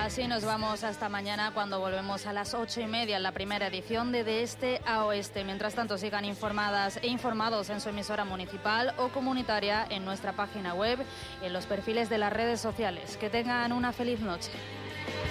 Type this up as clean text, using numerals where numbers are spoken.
Así nos vamos hasta mañana, cuando volvemos a las 8:30 en la primera edición de Este a Oeste. Mientras tanto, sigan informadas e informados en su emisora municipal o comunitaria, en nuestra página web, en los perfiles de las redes sociales. Que tengan una feliz noche.